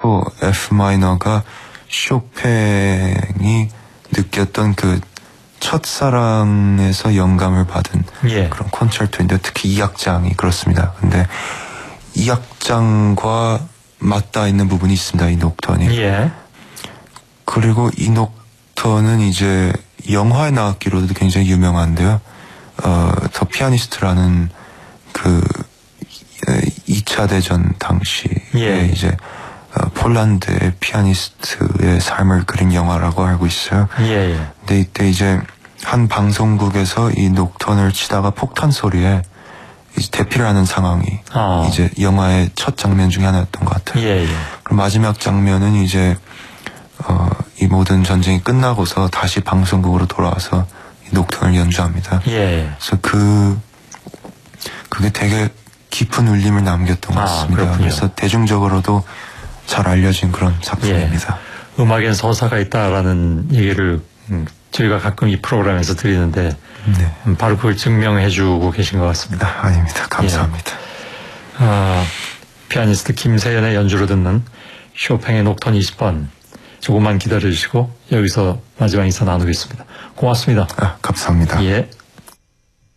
초 F 마이너가 쇼팽이 느꼈던 그 첫사랑에서 영감을 받은 예. 그런 콘체르토인데 특히 2악장이 그렇습니다. 근데 2악장과 맞닿아 있는 부분이 있습니다. 이 녹턴이. 예. 그리고 이 녹턴은 이제 영화에 나왔기로도 굉장히 유명한데요. 더 피아니스트라는 그 2차 대전 당시에 예. 이제 폴란드의 피아니스트의 삶을 그린 영화라고 알고 있어요. 예, 예. 근데 이때 이제 한 방송국에서 이 녹턴을 치다가 폭탄 소리에 이제 대피를 하는 상황이 이제 영화의 첫 장면 중에 하나였던 것 같아요. 예, 예. 그럼 마지막 장면은 이제 이 모든 전쟁이 끝나고서 다시 방송국으로 돌아와서 이 녹턴을 연주합니다. 예. 그래서 그게 되게 깊은 울림을 남겼던 것 같습니다. 그렇군요. 그래서 대중적으로도 잘 알려진 그런 작품입니다. 예. 음악엔 서사가 있다라는 얘기를 저희가 가끔 이 프로그램에서 드리는데 네. 바로 그걸 증명해주고 계신 것 같습니다. 아닙니다. 감사합니다. 예. 피아니스트 김세연의 연주로 듣는 쇼팽의 녹턴 20번 조금만 기다려주시고 여기서 마지막 인사 나누겠습니다. 고맙습니다. 감사합니다. 예.